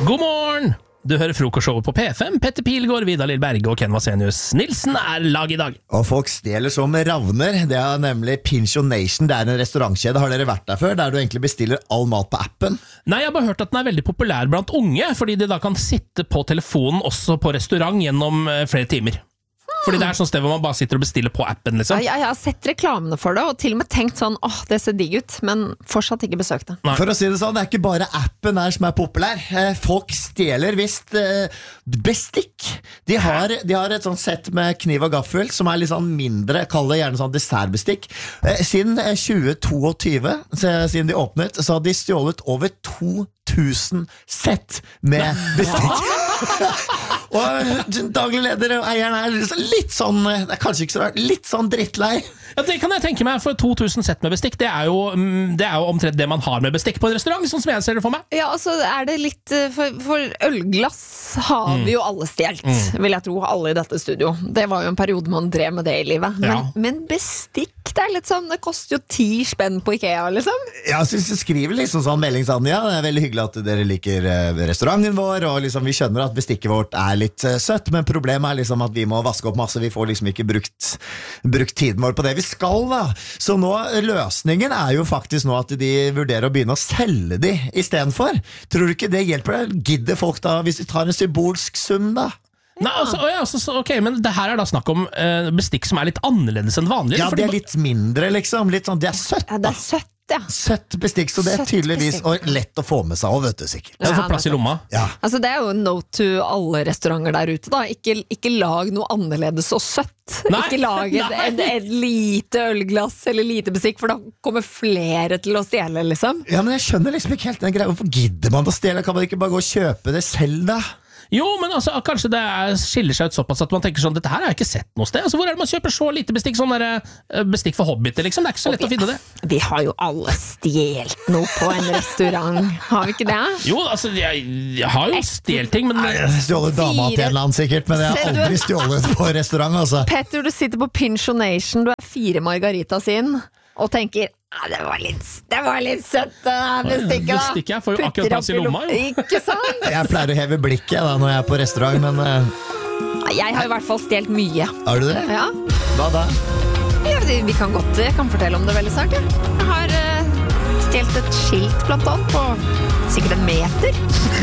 God morgen! Du hører frokostshowet på P5. Petter Pilgaard, Vidar Lill-Berge og Ken Vasenius Nilsen er lag i dag. Og folk stjeler som ravner. Det er nemlig Pincho Nation. Det er en restaurantkjede. Har dere vært der før? Der du egentlig bestiller all mat på appen? Nei, jeg har bare hørt at den er veldig populær blant unge, fordi de da kan sitte på telefonen også på restaurant gjennom flere timer. Fordi det er sånn sted hvor man bare sitter og bestiller på appen, liksom. Jeg har sett reklamene for det, og til og med tenkt sånn, det ser digg ut, men fortsatt ikke besøkt det. For å si det sånn, det er ikke bare appen her som er populær. Folk stjeler visst bestikk. De har et sånt sett med kniv og gaffel, som er litt sånn mindre, kall det gjerne sånn dessertbestikk. Siden 2022, siden de åpnet, så har de stjålet over 2000 sett med bestikk. Og daglig leder og eieren er litt sånn, det er kanskje ikke så rart, litt sånn drittlei. Ja, det kan jeg tenke meg, for 2000 sett med bestikk, det er jo omtrent det man har med bestikk på en restaurant, sånn som jeg ser det for meg. Ja, altså er det litt, for ølglass har vi jo alle stjelt, vil jeg tro, alle i dette studio. Det var jo en periode man drev med det i livet. Men bestikk, det er litt sånn, det koster jo 10 spenn på IKEA, liksom. Ja, så jeg skriver liksom sånn melding sånn, ja, det er veldig hyggelig at dere liker restauranten vår, og liksom vi skjønner at bestikket vårt er litt søtt, men problemet er liksom at vi må vaske opp masse, vi får liksom ikke brukt tiden vår på det vi skal da. Så nå, løsningen er jo faktisk nå at de vurderer å begynne å selge de i stedet for. Tror du ikke det hjelper deg? Gidder folk da, hvis de tar en symbolsk sum da? Nei, ok, men det her er da snakk om bestikk som er litt annerledes enn vanlig. Ja, det er litt mindre liksom, litt sånn, det er søtt da. Ja, det er søtt. Ja. Søtt bestikk, så det er tydeligvis og lett å få med seg også, vet du, sikkert. Ja, få plass i lomma. Ja. Altså, det er jo en note to alle restauranter der ute da. Ikke lag noe annerledes og søtt. Nei, ikke lag et lite ølglass eller lite bestikk, for da kommer flere til å stjele, liksom. Ja, men jeg skjønner liksom ikke helt den greia. Hvorfor gidder man å stjele? Kan man ikke bare gå og kjøpe det selv da? Jo, men altså, kanskje det skiller seg ut såpass at man tenker sånn, dette her har jeg ikke sett noe sted. Altså, hvor er det man kjøper så lite bestikk? Sånn der, bestikk for hobbiter, liksom. Det er ikke så lett å finne det. Vi har jo alle stjelt noe på en restaurant. Har vi ikke det? Jo, altså, jeg har jo stjelt ting, men... Jeg har stjålet dama til en eller annen sikkert, men jeg har aldri stjålet på restaurant, altså. Petter, du sitter på Pincho Nation, du er 4 margaritas inn, og tenker... det var litt søtt bestikket da. Bestikket får jo akkurat plass i lomma, jo. Ikke sant? Jeg pleier å heve blikket da, når jeg er på restaurant, men... Jeg har i hvert fall stjelt mye. Har du det? Ja. Hva da? Ja, jeg kan fortelle om det veldig snart, ja. Jeg har stjelt et skilt blant annet på sikkert 1 meter.